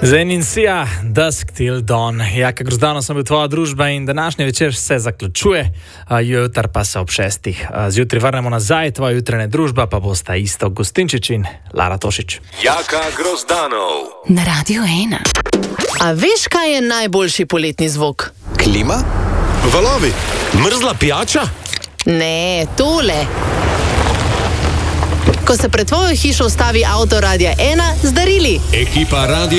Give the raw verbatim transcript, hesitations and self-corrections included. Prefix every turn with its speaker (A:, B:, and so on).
A: Zenincija, Dusk Till Dawn. Jaka Grozdano sem bil tvoja družba in današnji večer se zaključuje, jutri pa se ob šestih. Zjutraj vrnemo nazaj, tvoja jutranja družba pa bosta isto Gostinčič in Lara Tošič.
B: Jaka Grozdanov.
C: Na Radio ena. A veš, kaj je najboljši poletni zvok?
D: Klima? Valovi?
E: Mrzla pijača?
C: Ne, tole. Ko se pred tvojo hišo ustavi avto Radia ena z darili.
E: Ekipa Radio